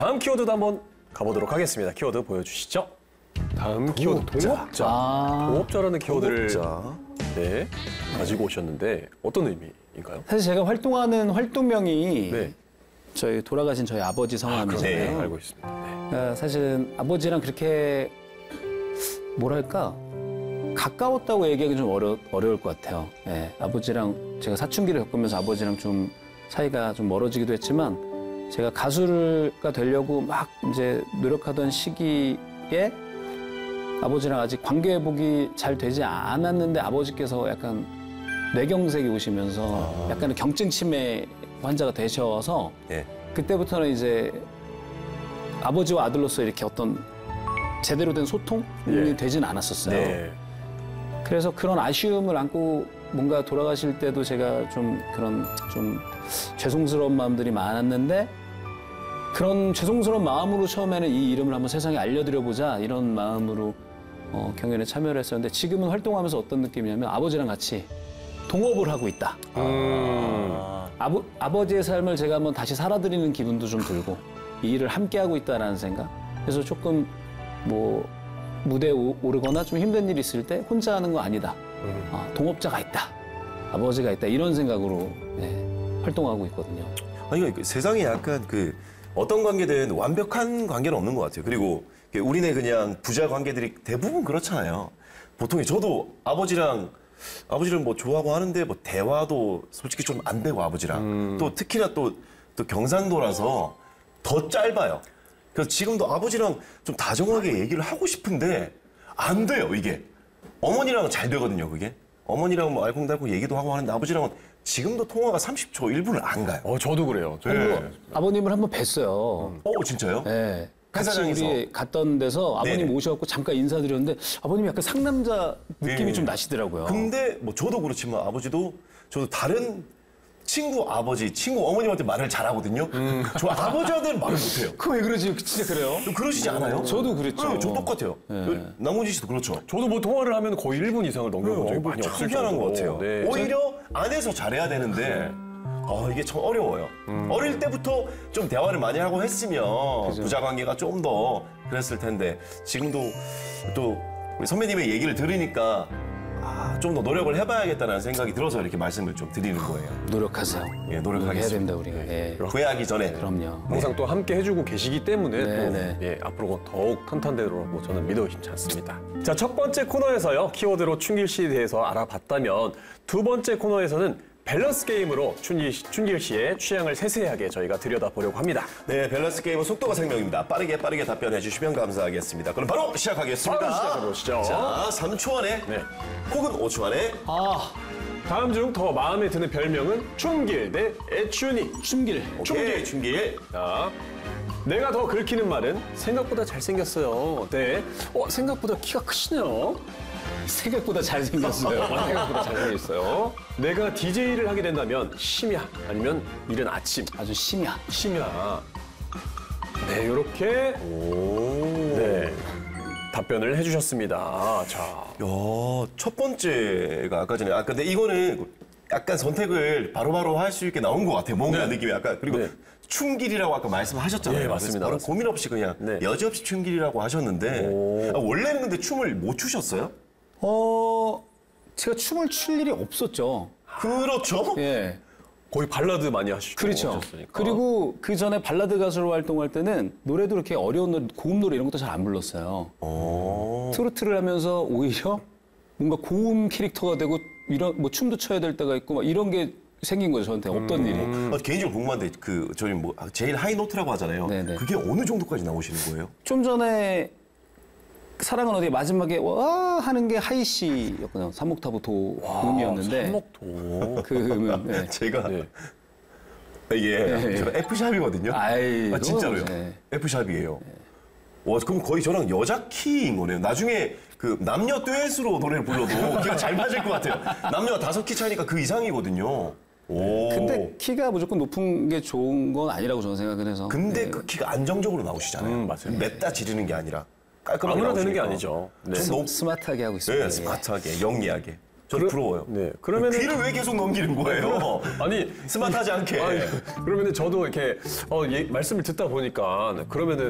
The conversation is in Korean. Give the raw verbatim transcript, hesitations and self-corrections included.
다음 키워드도 한번 가보도록 하겠습니다. 키워드 보여주시죠. 다음 키워드 동업자. 아. 동업자라는 키워드를 동업자. 네, 가지고 오셨는데 어떤 의미인가요? 사실 제가 활동하는 활동명이 네. 저희 돌아가신 저희 아버지 성함이잖아요. 네, 알고 있습니다. 네. 그러니까 사실은 아버지랑 그렇게 뭐랄까 가까웠다고 얘기하기 좀 어려, 어려울 것 같아요. 예, 아버지랑 제가 사춘기를 겪으면서 아버지랑 좀 사이가 좀 멀어지기도 했지만 제가 가수가 되려고 막 이제 노력하던 시기에 아버지랑 아직 관계 회복이 잘 되지 않았는데 아버지께서 약간 뇌경색이 오시면서 아. 약간의 경증 치매 환자가 되셔서 네. 그때부터는 이제 아버지와 아들로서 이렇게 어떤 제대로 된 소통이 예. 되진 않았었어요. 네. 그래서 그런 아쉬움을 안고 뭔가 돌아가실 때도 제가 좀 그런 좀 죄송스러운 마음들이 많았는데 그런 죄송스러운 마음으로 처음에는 이 이름을 한번 세상에 알려드려보자 이런 마음으로 어, 경연에 참여를 했었는데 지금은 활동하면서 어떤 느낌이냐면 아버지랑 같이 동업을 하고 있다. 음. 아버, 아버지의 삶을 제가 한번 다시 살아드리는 기분도 좀 들고 이 일을 함께 하고 있다라는 생각. 그래서 조금 뭐 무대에 오- 오르거나 좀 힘든 일이 있을 때 혼자 하는 거 아니다. 음. 아, 동업자가 있다. 아버지가 있다. 이런 생각으로 네, 활동하고 있거든요. 아니, 그 세상에 약간 그 어떤 관계든 완벽한 관계는 없는 것 같아요. 그리고 우리네 그냥 부자 관계들이 대부분 그렇잖아요. 보통 저도 아버지랑 아버지를 뭐 좋아하고 하는데 뭐 대화도 솔직히 좀 안 되고 아버지랑 음. 또 특히나 또, 또 경상도라서 더 짧아요. 그래서 지금도 아버지랑 좀 다정하게 얘기를 하고 싶은데 안 돼요, 이게. 어머니랑은 잘 되거든요, 그게. 어머니랑 뭐 알콩달콩 얘기도 하고 하는데 아버지랑은 지금도 통화가 삼십 초, 일 분을 안 가요. 어, 저도 그래요. 저 그리고 아버님을 한번 뵀어요. 어, 진짜요? 네. 같이 회사장에서? 우리 갔던 데서 아버님 네네. 모셔갖고 잠깐 인사드렸는데 아버님이 약간 상남자 느낌이 네. 좀 나시더라고요. 근데 뭐 저도 그렇지만 아버지도 저도 다른 친구 아버지, 친구 어머님한테 말을 잘하거든요. 저 아버지한테는 말을 못해요. 그 왜 그러지? 진짜 그래요? 좀 그러시지 않아요? 저도 그랬죠. 네, 저 똑같아요. 남훈지 씨도 그렇죠. 저도 뭐 통화를 하면 거의 일 분 이상을 넘겨본 적이 어, 많이 참 없을 희한한 정도로. 것 같아요. 네. 오히려 안에서 잘해야 되는데 아, 이게 참 어려워요. 어릴 때부터 좀 대화를 많이 하고 했으면 부자 관계가 좀 더 그랬을 텐데 지금도 또 우리 선배님의 얘기를 들으니까 아, 좀 더 노력을 해봐야겠다는 생각이 들어서 이렇게 말씀을 좀 드리는 거예요. 노력하세요. 예, 노력하겠습니다. 해야 됩니다, 우리가. 예. 후회하기 전에. 그럼요. 항상 또 함께 해주고 계시기 때문에 네, 또 네. 예, 앞으로 더욱 탄탄되리라고 저는 믿어 의심치 않습니다. 자, 첫 번째 코너에서요. 키워드로 춘길 씨에 대해서 알아봤다면 두 번째 코너에서는 밸런스 게임으로 춘길, 씨- 춘길 씨의 취향을 세세하게 저희가 들여다보려고 합니다. 네, 밸런스 게임은 속도가 생명입니다. 빠르게 빠르게 답변해 주시면 감사하겠습니다. 그럼 바로 시작하겠습니다. 바로 시작해보시죠. 자, 삼 초 안에 네. 혹은 오 초 안에 아, 다음 중 더 마음에 드는 별명은 춘길 대 애춘이. 춤길. 춘길, 춘길. 자, 내가 더 긁히는 말은 생각보다 잘생겼어요. 네. 어, 생각보다 키가 크시네요. 생각보다 잘생겼어요. 생각보다 잘생겼어요. 내가 디제이를 하게 된다면 심야 아니면 이른 아침. 아주 심야. 심야. 네, 이렇게 네, 답변을 해주셨습니다. 자, 야, 첫 번째가 아까 전에, 아, 근데 이거는 약간 선택을 바로바로 할 수 있게 나온 것 같아요. 뭔가 느낌이 약간. 그리고 네. 춘길이라고 아까 말씀하셨잖아요. 네, 맞습니다, 그래서 바로 맞습니다. 고민 없이 그냥 네. 여지없이 춘길이라고 하셨는데, 아, 원래는 근데 춤을 못 추셨어요? 어, 제가 춤을 출 일이 없었죠. 그렇죠. 예. 거의 발라드 많이 하시고 그렇죠. 오셨으니까. 그리고 그 전에 발라드 가수로 활동할 때는 노래도 이렇게 어려운 노래, 고음 노래 이런 것도 잘 안 불렀어요. 어. 트로트를 하면서 오히려 뭔가 고음 캐릭터가 되고 이런 뭐 춤도 춰야 될 때가 있고 막 이런 게 생긴 거죠 저한테 없던 일이. 아, 개인적으로 궁금한데, 그, 저희 뭐, 제일 하이노트라고 하잖아요. 네네. 그게 어느 정도까지 나오시는 거예요? 좀 전에 사랑은 어디 마지막에 와 하는 게 하이 씨였거든요. 삼옥타브 도 음이었는데 삼목도. 그 음은 네. 제가 네. 이게 네. 제가 F샵이거든요. 아이, 아, 진짜로요. 네. F샵이에요. 와, 그럼 거의 저랑 여자 키인 거네요. 나중에 그 남녀 듀엣으로 노래를 불러도 키가 잘 맞을 것 같아요. 남녀가 다섯 키 차이니까 그 이상이거든요. 오. 근데 키가 무조건 높은 게 좋은 건 아니라고 저는 생각을 해서. 근데 네. 그 키가 안정적으로 나오시잖아요. 음, 맞아요. 맵다 지르는 게 아니라 깔끔하게 아무나 되는 게 나오시니까. 아니죠. 네. 전 너무 스마트하게 하고 있습니다. 네, 스마트하게, 영리하게. 저 그러- 부러워요. 네, 그러면은 귀를 왜 계속 넘기는 거예요? 아니 스마트하지 않게. 아니, 그러면은 저도 이렇게 어, 예, 말씀을 듣다 보니까 그러면은